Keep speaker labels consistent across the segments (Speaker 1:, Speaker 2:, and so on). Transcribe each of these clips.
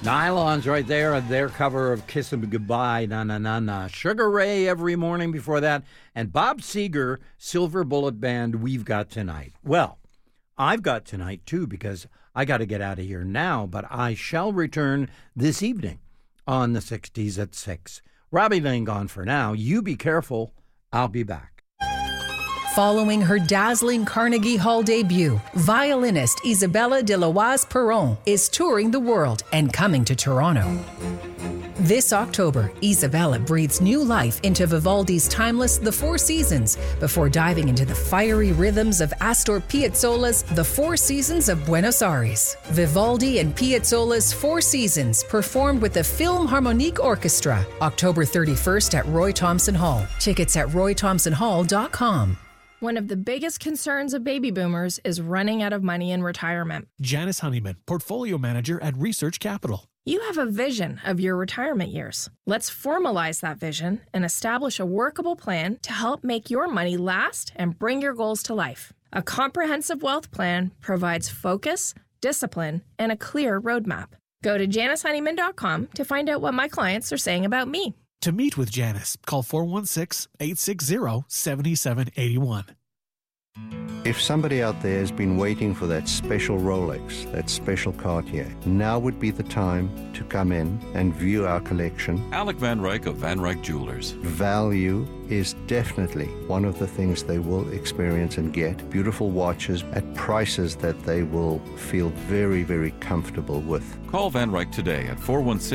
Speaker 1: Nylon's right there on their cover of Kiss 'Em Goodbye, Na Na Na Na. Sugar Ray every morning before that. And Bob Seger, Silver Bullet Band, We've Got Tonight. Well, I've got tonight too because I got to get out of here now, but I shall return this evening on the 60s at 6. Robbie Lane gone for now. You be careful. I'll be back.
Speaker 2: Following her dazzling Carnegie Hall debut, violinist Isabella de Loise-Perron is touring the world and coming to Toronto. This October, Isabella breathes new life into Vivaldi's timeless The Four Seasons before diving into the fiery rhythms of Astor Piazzolla's The Four Seasons of Buenos Aires. Vivaldi and Piazzolla's Four Seasons performed with the Philharmonic Orchestra, October 31st at Roy Thomson Hall. Tickets at roythomsonhall.com.
Speaker 3: One of the biggest concerns of baby boomers is running out of money in retirement.
Speaker 4: Janice Honeyman, Portfolio Manager at Research Capital.
Speaker 3: You have a vision of your retirement years. Let's formalize that vision and establish a workable plan to help make your money last and bring your goals to life. A comprehensive wealth plan provides focus, discipline, and a clear roadmap. Go to janicehoneyman.com to find out what my clients are saying about me.
Speaker 4: To meet with Janice, call 416-860-7781.
Speaker 5: If somebody out there has been waiting for that special Rolex, that special Cartier, now would be the time to come in and view our collection.
Speaker 6: Alec Van Ryk of Van Ryk Jewelers.
Speaker 5: Value is definitely one of the things they will experience and get. Beautiful watches at prices that they will feel very, very comfortable with.
Speaker 6: Call Van Ryk today at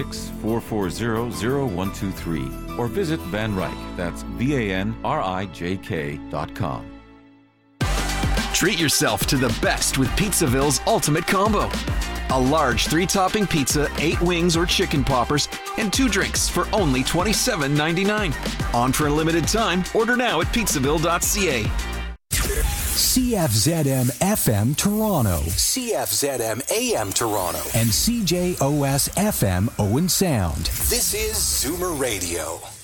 Speaker 6: 416-440-0123 or visit Van Ryk, that's VANRIJK.com.
Speaker 7: Treat yourself to the best with Pizzaville's Ultimate Combo. A large 3-topping pizza, 8 wings or chicken poppers, and 2 drinks for only $27.99. On for a limited time. Order now at pizzaville.ca.
Speaker 8: CFZM FM Toronto, CFZM AM Toronto, and CJOS FM Owen Sound. This is Zoomer Radio.